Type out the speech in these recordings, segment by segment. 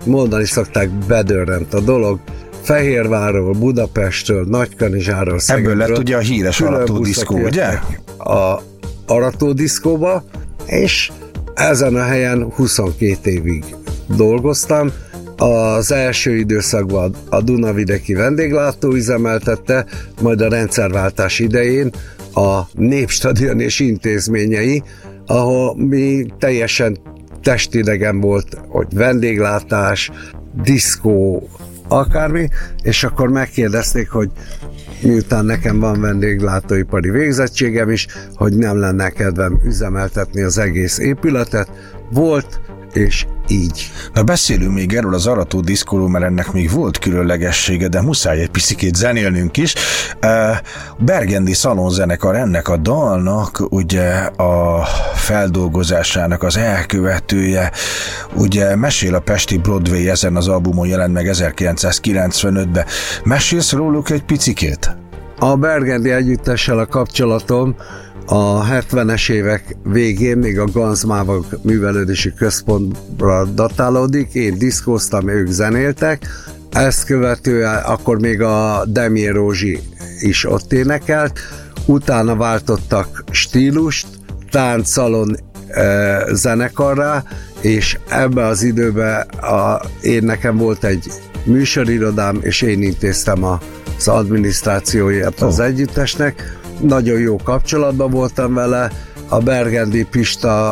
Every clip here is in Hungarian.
mondani szokták, bedörrent a dolog. Fehérvárról, Budapestről, Nagykanizsáról, Szegedről. Ebből lett ugye a híres aratódiszkó, ugye? A aratódiszkóba, és ezen a helyen 22 évig dolgoztam. Az első időszakban a Dunavidéki vendéglátó üzemeltette, majd a rendszerváltás idején a Népstadion és intézményei, ahol mi teljesen testidegen volt, hogy vendéglátás, diszkó, akármi, és akkor megkérdezték, hogy miután nekem van vendéglátóipari végzettségem is, hogy nem lenne kedvem üzemeltetni az egész épületet. Volt, és így. Na, beszélünk még erről az aratódiszkóról, mert ennek még volt különlegessége, de muszáj egy picikét zenélnünk is. Burgundy Szalonzenekar ennek a dalnak ugye a feldolgozásának az elkövetője, ugye mesél a pesti Broadway, ezen az albumon jelent meg 1995-ben. Mesélsz róluk egy picikét? A Burgundy együttessel a kapcsolatom a 70-es évek végén még a Ganzmávag művelődési központra datálódik, én diszkóztam, ők zenéltek, ezt követően akkor még a Demier Rózsi is ott énekelt, utána váltottak stílust, táncszalon zenekarrá, és ebbe az időben nekem volt egy műsorirodám, és én intéztem az adminisztrációját az együttesnek. Nagyon jó kapcsolatban voltam vele, a Burgundy Pista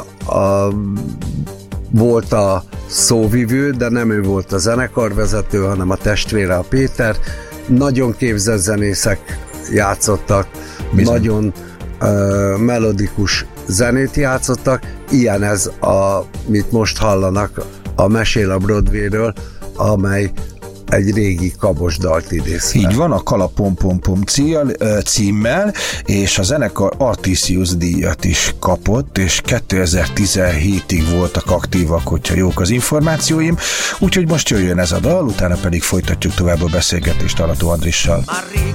volt a szóvivő, de nem ő volt a zenekarvezető, hanem a testvére, a Péter. Nagyon képzett zenészek játszottak, bizony. Nagyon melodikus zenét játszottak, ilyen ez, amit most hallanak, a Mesél a Broadwayről, amely egy régi Kabos dalt idéz fel. Így van, a Kala Pom Pom Pom címmel, és a zenekar Artisius díjat is kapott, és 2017-ig voltak aktívak, hogyha jók az információim, úgyhogy most jöjjön ez a dal, utána pedig folytatjuk tovább a beszélgetést Arató Andrissal. Már rég